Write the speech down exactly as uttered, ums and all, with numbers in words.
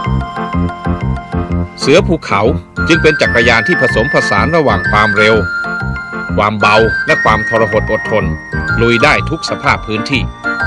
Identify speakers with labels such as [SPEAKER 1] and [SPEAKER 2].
[SPEAKER 1] เสือภูเขาจึงเป็นจักรยานที่ผสมผสานระหว่างความเร็วความเบาและความทรหดอดทนลุยได้ทุกสภาพพื้นที่